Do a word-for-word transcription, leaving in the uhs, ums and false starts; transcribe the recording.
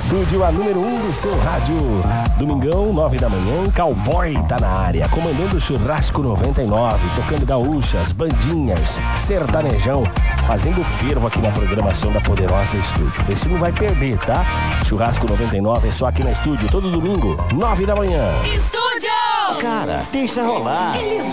Estúdio, a número um do seu rádio. Domingão, nove da manhã, Cowboy tá na área, comandando o Churrasco noventa e nove, tocando gaúchas, bandinhas, sertanejão, fazendo fervo aqui na programação da Poderosa Estúdio. Vê se não vai perder, tá? Churrasco noventa e nove é só aqui na Estúdio, todo domingo, nove da manhã. Estúdio! Cara, deixa rolar. Eles